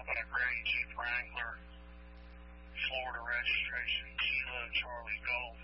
Back Range, Wrangler, Florida registration, Kilo Charlie Golf,